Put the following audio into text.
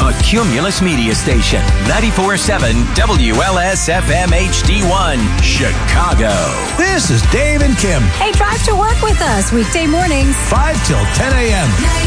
the Cumulus Media Station, 94.7 WLS-FM HD1, Chicago. This is Dave and Kim. Hey, drive to work with us weekday mornings, 5 till 10 a.m.